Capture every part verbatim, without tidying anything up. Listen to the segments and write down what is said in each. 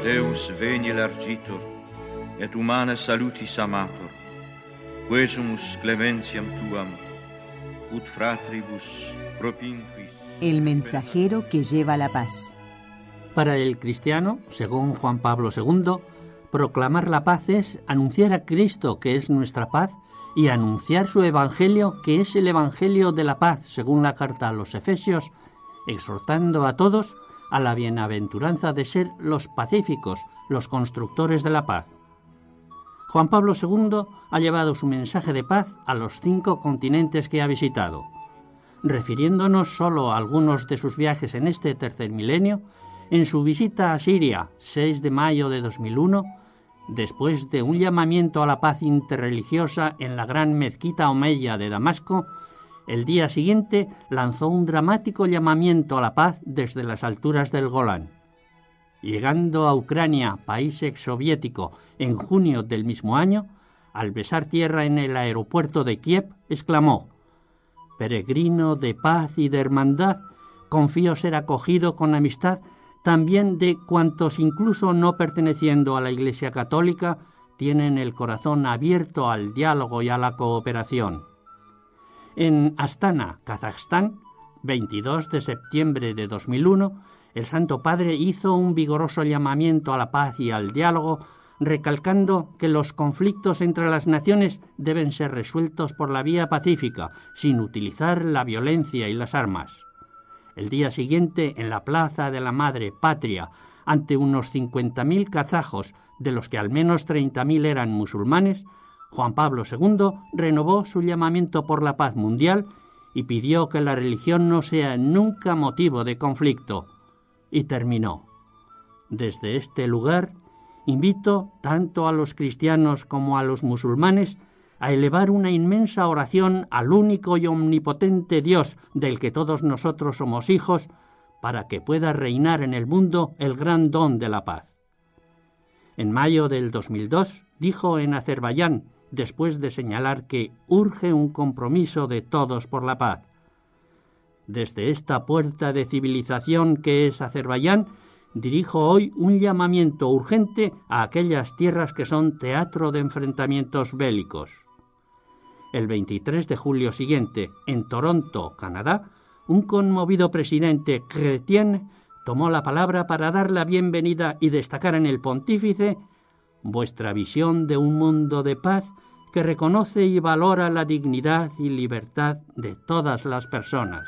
Deus veni largitor, et humana salutis amator, quesumus clementiam tuam, ut fratribus propinquis. El mensajero que lleva la paz. Para el cristiano, según Juan Pablo segundo, proclamar la paz es anunciar a Cristo, que es nuestra paz, y anunciar su evangelio, que es el evangelio de la paz, según la carta a los Efesios, exhortando a todos a la bienaventuranza de ser los pacíficos, los constructores de la paz. Juan Pablo segundo ha llevado su mensaje de paz a los cinco continentes que ha visitado. Refiriéndonos solo a algunos de sus viajes en este tercer milenio, en su visita a Siria, seis de mayo de dos mil uno, después de un llamamiento a la paz interreligiosa en la gran mezquita omeya de Damasco, el día siguiente lanzó un dramático llamamiento a la paz desde las alturas del Golán. Llegando a Ucrania, país exsoviético, en junio del mismo año, al besar tierra en el aeropuerto de Kiev, exclamó: «Peregrino de paz y de hermandad, confío ser acogido con amistad también de cuantos, incluso no perteneciendo a la Iglesia Católica, tienen el corazón abierto al diálogo y a la cooperación». En Astana, Kazajstán, veintidós de septiembre de dos mil uno, el Santo Padre hizo un vigoroso llamamiento a la paz y al diálogo, recalcando que los conflictos entre las naciones deben ser resueltos por la vía pacífica, sin utilizar la violencia y las armas. El día siguiente, en la Plaza de la Madre Patria, ante unos cincuenta mil kazajos, de los que al menos treinta mil eran musulmanes, Juan Pablo segundo renovó su llamamiento por la paz mundial y pidió que la religión no sea nunca motivo de conflicto. Y terminó: «Desde este lugar invito tanto a los cristianos como a los musulmanes a elevar una inmensa oración al único y omnipotente Dios del que todos nosotros somos hijos, para que pueda reinar en el mundo el gran don de la paz». En mayo del dos mil dos dijo en Azerbaiyán, después de señalar que urge un compromiso de todos por la paz: «Desde esta puerta de civilización que es Azerbaiyán, dirijo hoy un llamamiento urgente a aquellas tierras que son teatro de enfrentamientos bélicos». El veintitrés de julio siguiente, en Toronto, Canadá, un conmovido presidente Chrétien tomó la palabra para dar la bienvenida y destacar en el pontífice: «Vuestra visión de un mundo de paz que reconoce y valora la dignidad y libertad de todas las personas».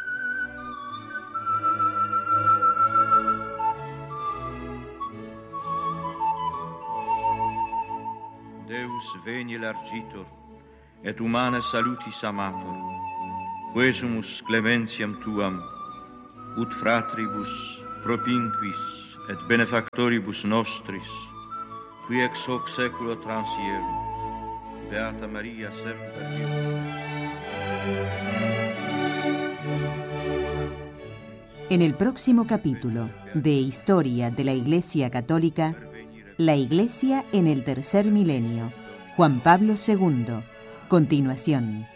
Deus veni largitor, et humana salutis amator, quesumus clementiam tuam, ut fratribus propinquis et benefactoribus nostris, qui ex hoc seculo transierunt, Beata Maria semper Virgo. En el próximo capítulo de Historia de la Iglesia Católica, la Iglesia en el tercer milenio, Juan Pablo segundo, continuación.